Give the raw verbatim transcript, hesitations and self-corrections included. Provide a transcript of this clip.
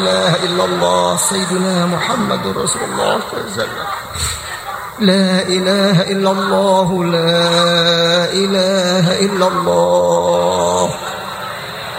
إله إلا الله سيدنا محمد رسول الله صلى الله عليه وسلم. لا إله إلا الله لا إله إلا الله